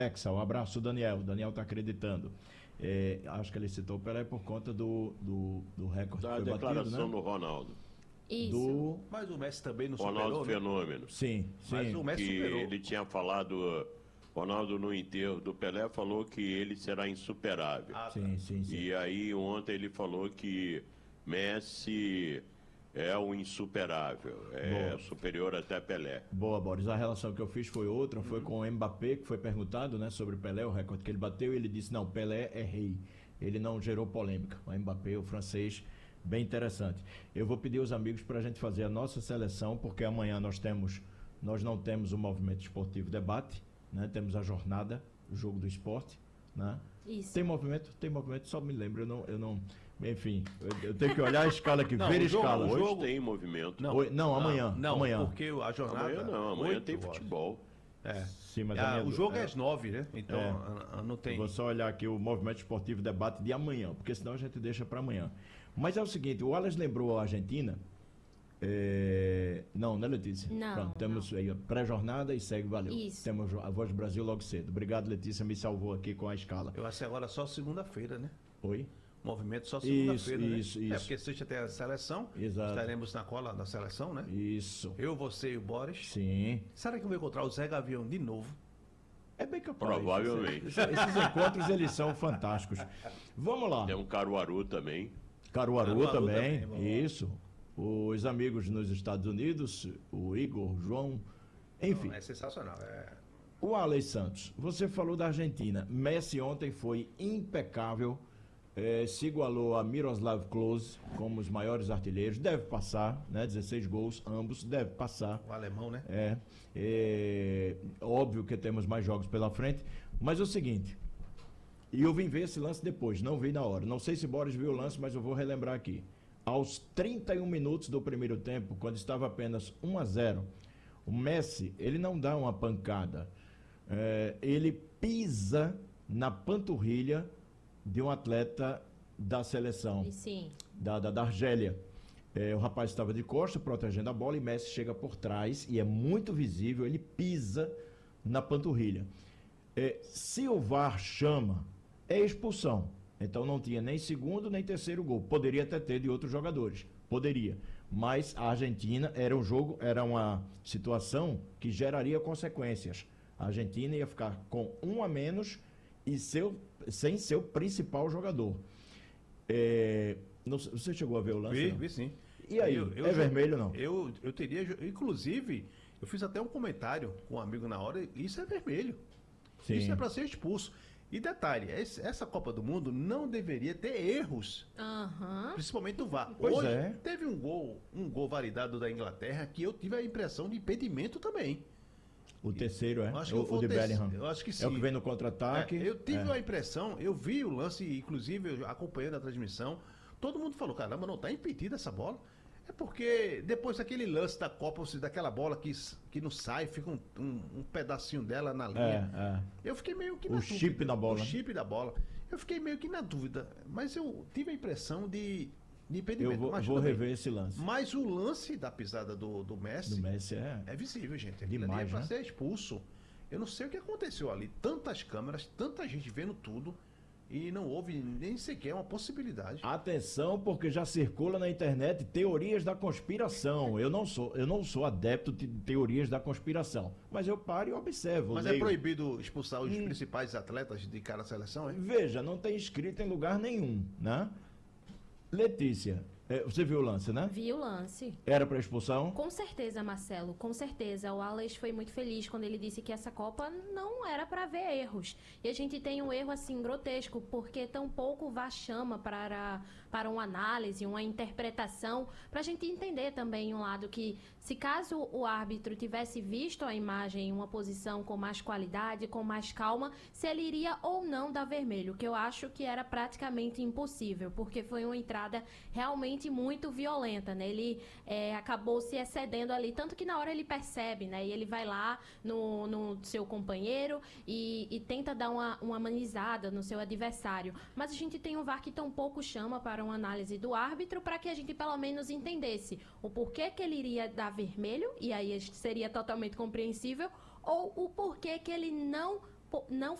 Hexa, um abraço, Daniel. O Daniel está acreditando. Acho que ele citou o Pelé por conta do recorde Da que foi declaração batido, né? do Ronaldo. Isso. Mas o Messi também não Ronaldo superou, né? Fenômeno. Sim, Mas sim. o Messi Que superou. ele tinha falado, Ronaldo no enterro do Pelé falou que ele será insuperável. Sim, sim, sim. E aí ontem ele falou que Messi é o insuperável, é Boa. superior até Pelé. Boa, Boris. A relação que eu fiz foi outra, foi com o Mbappé, que foi perguntado, né, sobre Pelé, o recorde que ele bateu, e ele disse, não, Pelé é rei. Ele não gerou polêmica. O Mbappé, o francês, bem interessante. Eu vou pedir aos amigos para a gente fazer a nossa seleção, porque amanhã nós não temos o Movimento Esportivo Debate, né, temos a jornada, o jogo do esporte, né? Isso. Tem movimento, só me lembro, eu não, enfim, eu tenho que olhar a escala aqui, Não, ver a o jogo- escala. o Hoje jogo- tem movimento. Não, amanhã. Não, amanhã. porque a jornada... Amanhã não, amanhã 8 tem horas. futebol. É. Sim, mas O jogo é às 9, né? Então não tem... Vou só olhar aqui o Movimento Esportivo Debate de amanhã, porque senão a gente deixa para amanhã. Mas é o seguinte, o Wallace lembrou a Argentina. Não, né, Letícia? Não, Pronto, temos aí a pré-jornada e segue, valeu. Isso. Temos a Voz do Brasil logo cedo. Obrigado, Letícia, me salvou aqui com a escala. Eu acho que agora só segunda-feira, né? Oi? Movimento só segunda-feira, né? Isso. É, porque sexta tem a seleção. Exato. Estaremos na cola da seleção, né? Isso. Eu, você e o Boris. Sim. Será que eu vou encontrar o Zé Gavião de novo? É bem capaz. Provavelmente. Esses encontros, eles são fantásticos. Vamos lá. Tem um Caruaru também. Caruaru também, vamos lá. isso. Os amigos nos Estados Unidos, o Igor, o João, enfim. Não, é sensacional. O Alex Santos, você falou da Argentina. Messi ontem foi impecável, se igualou a Miroslav Klose como os maiores artilheiros, deve passar, né? 16 gols, ambos, deve passar. O alemão, né? Óbvio que temos mais jogos pela frente, mas é o seguinte, e eu vim ver esse lance depois, não vi na hora. Não sei se Boris viu o lance, mas eu vou relembrar aqui. Aos 31 minutos do primeiro tempo, quando estava apenas 1-0, o Messi, ele não dá uma pancada. Ele pisa na panturrilha de um atleta da seleção, E sim. da Argélia. O rapaz estava de costas, protegendo a bola, e Messi chega por trás, e é muito visível, ele pisa na panturrilha. Se o VAR chama, é expulsão. Então não tinha nem segundo nem terceiro gol. Poderia até ter de outros jogadores. Poderia. Mas a Argentina era uma situação que geraria consequências. A Argentina ia ficar com um a menos e sem seu principal jogador. Você chegou a ver o lance? Vi sim. E aí, vermelho ou não? Eu teria... Inclusive, eu fiz até um comentário com um amigo na hora. Isso é vermelho. Sim. Isso é para ser expulso. E detalhe, essa Copa do Mundo não deveria ter erros. Aham. Principalmente do VAR. Pois Hoje é. teve um gol validado da Inglaterra que eu tive a impressão de impedimento também. O terceiro, Eu acho que o foi de o terceiro. Bellingham. Eu acho que sim. É o que vem no contra-ataque. Eu tive a impressão, eu vi o lance, inclusive eu acompanhando a transmissão, todo mundo falou, caramba, não tá impedida essa bola. É porque depois daquele lance da Copa, daquela bola que não sai, fica um pedacinho dela na linha. Eu fiquei meio que na dúvida. Chip da bola. O chip da bola. Eu fiquei meio que na dúvida, mas eu tive a impressão de impedimento. Eu Mas vou tudo bem. rever esse lance. Mas o lance da pisada do Messi, Do Messi é visível, gente. Aquilo Demais, ali é pra né? ser expulso. Eu não sei o que aconteceu ali. Tantas câmeras, tanta gente vendo tudo e não houve nem sequer uma possibilidade. Atenção, porque já circula na internet teorias da conspiração. Eu não sou adepto de teorias da conspiração, mas eu paro e observo. Mas leio. é proibido expulsar os principais atletas de cada seleção, é? Veja, não tem escrito em lugar nenhum, né? Letícia, você viu o lance, né? Vi o lance. Era para expulsão? Com certeza, Marcelo, com certeza. O Alex foi muito feliz quando ele disse que essa Copa não era para ver erros. E a gente tem um erro assim grotesco, porque tão pouco o VAR chama para uma análise, uma interpretação, para a gente entender também um lado que, se caso o árbitro tivesse visto a imagem em uma posição com mais qualidade, com mais calma, se ele iria ou não dar vermelho, que eu acho que era praticamente impossível, porque foi uma entrada realmente muito violenta, né? Ele acabou se excedendo ali, tanto que na hora ele percebe, né? E ele vai lá no seu companheiro e tenta dar uma amenizada no seu adversário. Mas a gente tem um VAR que tão pouco chama para uma análise do árbitro, para que a gente pelo menos entendesse o porquê que ele iria dar vermelho, e aí seria totalmente compreensível, ou o porquê que ele não não